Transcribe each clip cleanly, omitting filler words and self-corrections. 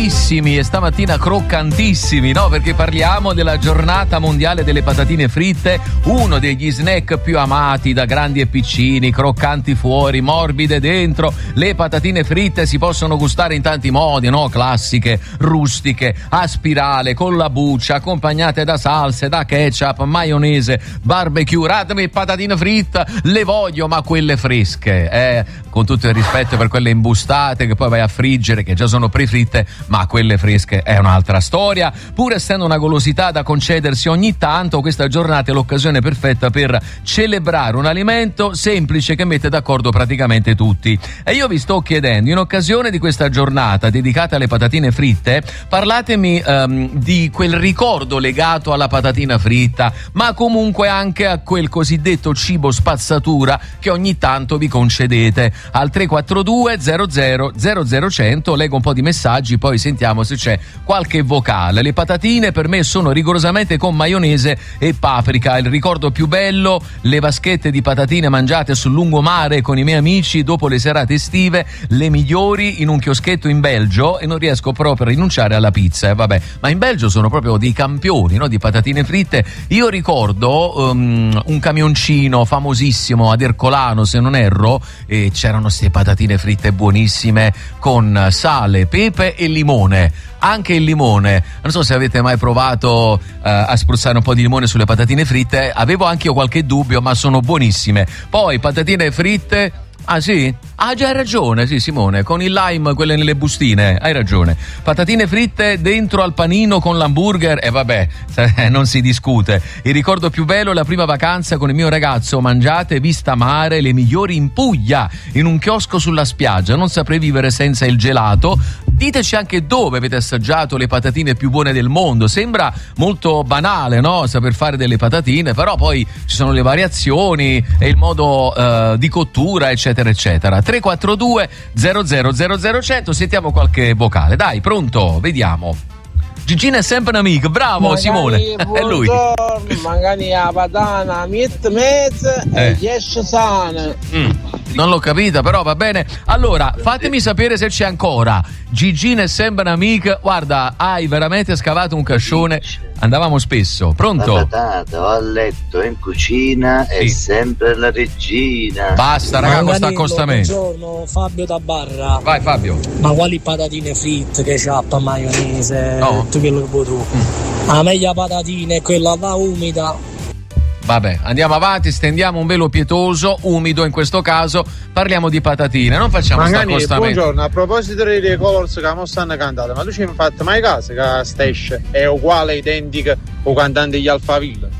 buonissimi e stamattina croccantissimi, no? Perché parliamo della giornata mondiale delle patatine fritte, uno degli snack più amati da grandi e piccini, croccanti fuori, morbide dentro. Le patatine fritte si possono gustare in tanti modi, no? Classiche, rustiche, a spirale, con la buccia, accompagnate da salse, da ketchup, maionese, barbecue. Datemi patatine fritte, le voglio, ma quelle fresche, con tutto il rispetto per quelle imbustate che poi vai a friggere, che già sono prefritte, ma quelle fresche è un'altra storia. Pur essendo una golosità da concedersi ogni tanto, questa giornata è l'occasione perfetta per celebrare un alimento semplice che mette d'accordo praticamente tutti. E io vi sto chiedendo, in occasione di questa giornata dedicata alle patatine fritte, parlatemi di quel ricordo legato alla patatina fritta, ma comunque anche a quel cosiddetto cibo spazzatura che ogni tanto vi concedete. Al 342 00 00 leggo un po' di messaggi, poi sentiamo se c'è qualche vocale. Le patatine per me sono rigorosamente con maionese e paprika. Il ricordo più bello, le vaschette di patatine mangiate sul lungomare con i miei amici dopo le serate estive, le migliori in un chioschetto in Belgio, e non riesco proprio a rinunciare alla pizza. Vabbè, ma in Belgio sono proprio dei campioni, no, di patatine fritte. Io ricordo un camioncino famosissimo ad Ercolano, se non erro, e c'erano queste patatine fritte buonissime con sale, pepe e limone. Anche il limone, non so se avete mai provato a spruzzare un po' di limone sulle patatine fritte. Avevo anche io qualche dubbio, ma sono buonissime. Poi patatine fritte. Ah sì? Ah già, hai ragione, sì Simone, con il lime, quelle nelle bustine, hai ragione. Patatine fritte dentro al panino con l'hamburger, e vabbè, non si discute. Il ricordo più bello è la prima vacanza con il mio ragazzo, mangiate vista mare, le migliori in Puglia, in un chiosco sulla spiaggia. Non saprei vivere senza il gelato. Diteci anche dove avete assaggiato le patatine più buone del mondo. Sembra molto banale, no? Saper fare delle patatine, però poi ci sono le variazioni e il modo di cottura, eccetera, eccetera. 342 00 100. Sentiamo qualche vocale. Dai, pronto? Vediamo. Gigino è sempre un amico, bravo magari, Simone. È lui. Magari la patana, mezza e 10 sane. Non l'ho capita, però va bene. Allora, fatemi sapere se c'è ancora. Gigino è sempre un amico. Guarda, hai veramente scavato un cascione. Andavamo spesso. Pronto? La patata, a letto, in cucina, sì. È sempre la regina. Basta, raga, con sta accostamento. Buongiorno, Fabio da Barra. Vai, Fabio. Ma quali patatine fritte, ketchup, maionese, no. tutto quello che vuoi tu. La meglio patatina è quella là umida. Vabbè, andiamo avanti, stendiamo un velo pietoso, umido in questo caso, parliamo di patatine, non facciamo sta accostamento. Buongiorno, a proposito dei Colors che mo stanno cantando, ma tu ci hai fatto mai caso che Stash è uguale, identica o cantante gli Alphaville?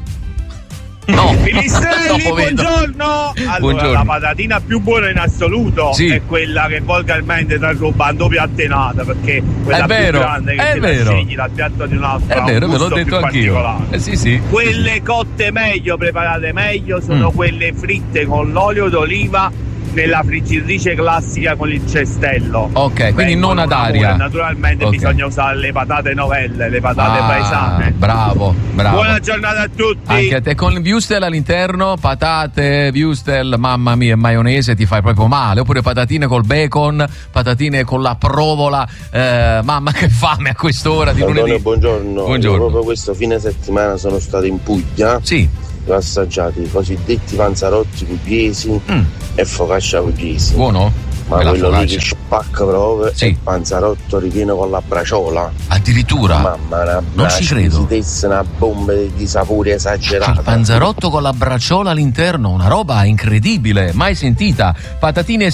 No, Ministrelli, buongiorno. Allora, buongiorno. La patatina più buona in assoluto è quella che volgarmente trasrubando piattenata, perché quella più grande che te la scegli dal piatto di un'altra. È vero, ve l'ho detto anch'io. Sì. Quelle cotte meglio, preparate meglio, sono quelle fritte con l'olio d'oliva nella friggitrice classica con il cestello. Ok, quindi non ad aria. Naturalmente bisogna usare le patate novelle, le patate paesane. Bravo. Buona giornata a tutti. Anche a te, con il wurstel all'interno, patate, wurstel, mamma mia, e maionese ti fai proprio male. Oppure patatine col bacon, patatine con la provola. Mamma, che fame a quest'ora di lunedì. Buongiorno. Proprio questo fine settimana sono stato in Puglia. Sì. Ho assaggiato i cosiddetti panzarotti pugliesi e focaccia pugliesi. Buono? Ma quello lì che spacca proprio è il panzarotto ripieno con la braciola. Addirittura? Mamma, non ci credo. Una bomba di sapori esagerata. Il panzarotto con la braciola all'interno, una roba incredibile, mai sentita. Patatine